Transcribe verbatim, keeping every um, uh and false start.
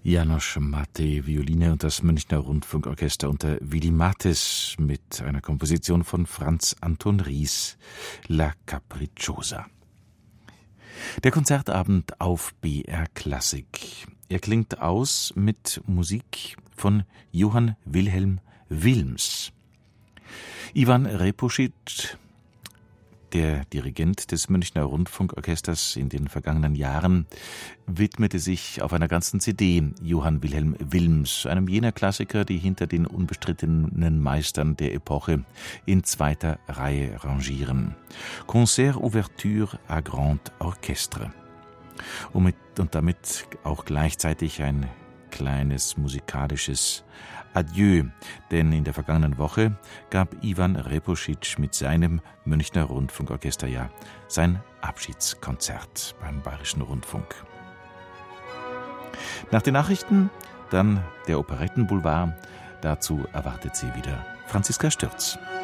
János Máté, Violine und das Münchner Rundfunkorchester unter Willy Mathis mit einer Komposition von Franz Anton Ries, La Capricciosa. Der Konzertabend auf B R Klassik. Er klingt aus mit Musik von Johann Wilhelm Wilms. Ivan Repuschit, der Dirigent des Münchner Rundfunkorchesters in den vergangenen Jahren, widmete sich auf einer ganzen C D Johann Wilhelm Wilms, einem jener Klassiker, die hinter den unbestrittenen Meistern der Epoche in zweiter Reihe rangieren. Concert Ouverture à Grand Orchestre. Und, mit, und damit auch gleichzeitig ein kleines musikalisches Adieu, denn in der vergangenen Woche gab Ivan Repuschit mit seinem Münchner Rundfunkorchester ja sein Abschiedskonzert beim Bayerischen Rundfunk. Nach den Nachrichten dann der Operettenboulevard. Dazu erwartet sie wieder Franziska Stürz.